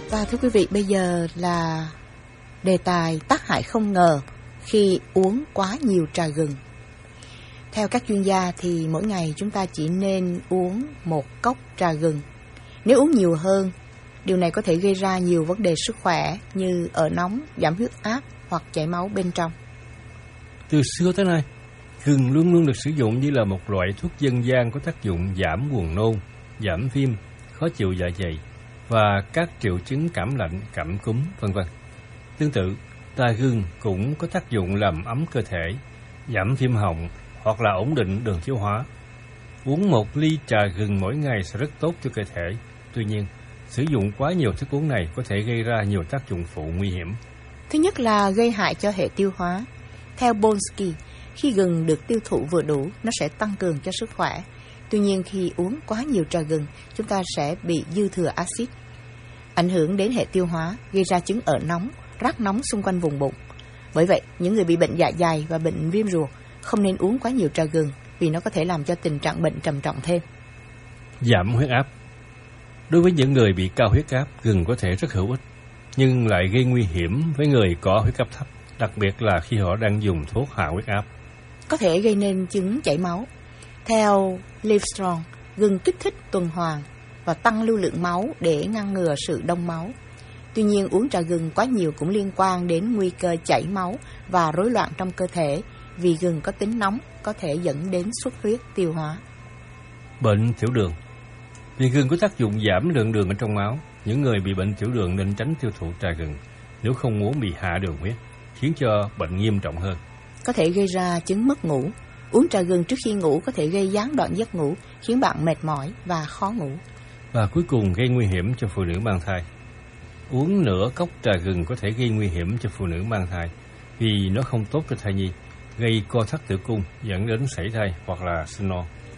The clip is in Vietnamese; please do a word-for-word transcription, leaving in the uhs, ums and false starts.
Và thưa quý vị, bây giờ là đề tài tác hại không ngờ khi uống quá nhiều trà gừng. Theo các chuyên gia thì mỗi ngày chúng ta chỉ nên uống một cốc trà gừng. Nếu uống nhiều hơn, điều này có thể gây ra nhiều vấn đề sức khỏe như ở nóng, giảm huyết áp hoặc chảy máu bên trong. Từ xưa tới nay, gừng luôn luôn được sử dụng như là một loại thuốc dân gian có tác dụng giảm buồn nôn, giảm viêm, khó chịu dạ dày và các triệu chứng cảm lạnh, cảm cúm, vân vân. Tương tự, trà gừng cũng có tác dụng làm ấm cơ thể, giảm viêm họng hoặc là ổn định đường tiêu hóa. Uống một ly trà gừng mỗi ngày sẽ rất tốt cho cơ thể. Tuy nhiên, sử dụng quá nhiều thức uống này có thể gây ra nhiều tác dụng phụ nguy hiểm. Thứ nhất là gây hại cho hệ tiêu hóa. Theo Bonsky, khi gừng được tiêu thụ vừa đủ, nó sẽ tăng cường cho sức khỏe. Tuy nhiên, khi uống quá nhiều trà gừng, chúng ta sẽ bị dư thừa axit, ảnh hưởng đến hệ tiêu hóa, gây ra chứng ở nóng, rát nóng xung quanh vùng bụng. Bởi vậy, những người bị bệnh dạ dày và bệnh viêm ruột không nên uống quá nhiều trà gừng vì nó có thể làm cho tình trạng bệnh trầm trọng thêm. Giảm huyết áp. Đối với những người bị cao huyết áp, gừng có thể rất hữu ích, nhưng lại gây nguy hiểm với người có huyết áp thấp, đặc biệt là khi họ đang dùng thuốc hạ huyết áp. Có thể gây nên chứng chảy máu. Theo Livestrong, gừng kích thích tuần hoàn và tăng lưu lượng máu để ngăn ngừa sự đông máu. Tuy nhiên, uống trà gừng quá nhiều cũng liên quan đến nguy cơ chảy máu và rối loạn trong cơ thể, vì gừng có tính nóng, có thể dẫn đến xuất huyết tiêu hóa. Bệnh tiểu đường. Vì gừng có tác dụng giảm lượng đường ở trong máu, những người bị bệnh tiểu đường nên tránh tiêu thụ trà gừng nếu không muốn bị hạ đường huyết, khiến cho bệnh nghiêm trọng hơn. Có thể gây ra chứng mất ngủ. Uống trà gừng trước khi ngủ có thể gây gián đoạn giấc ngủ, khiến bạn mệt mỏi và khó ngủ. Và cuối cùng gây nguy hiểm cho phụ nữ mang thai. Uống nửa cốc trà gừng có thể gây nguy hiểm cho phụ nữ mang thai vì nó không tốt cho thai nhi, gây co thắt tử cung dẫn đến sảy thai hoặc là sinh non.